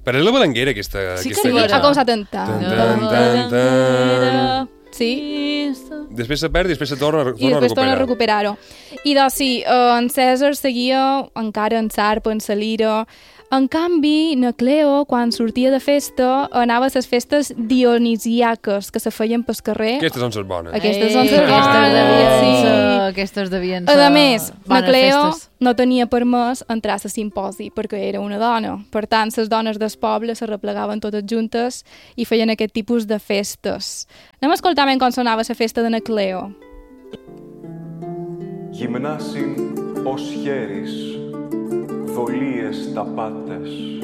Però és la balanguera, aquesta Sí, aquesta que cançó. Ha començat en Sí. Després se perd i després se torna a I després torna a recuperar. recuperar-ho. I doncs sí, en Cèsar seguia encara en Sarp, en la lira. En canvi, na Cleo, quan sortia de festa, anava a les festes dionisiaques que se feien pel carrer. Aquestes són les bones. Aquestes són les bones, sí. Aquestes devien A ser més, na bones Cleo festes. no tenia permès entrar a la simposi perquè era una dona. Per tant, les dones del poble se replegaven totes juntes i feien aquest tipus de festes. Anem a escoltar ben com sonava la festa de na Cleo. Γυμνάσιν ως χέρις, δολίες τα πάτες.